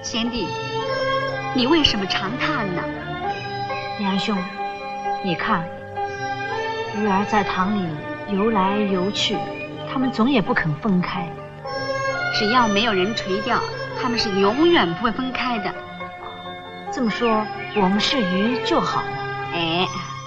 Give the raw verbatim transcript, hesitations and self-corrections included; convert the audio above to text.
贤弟，你为什么长叹呢？ 梁兄，你看，鱼儿在塘里游来游去，他们总也不肯分开。 只要没有人垂钓，他们是永远不会分开的。 这么说，我们是鱼就好了。 哎。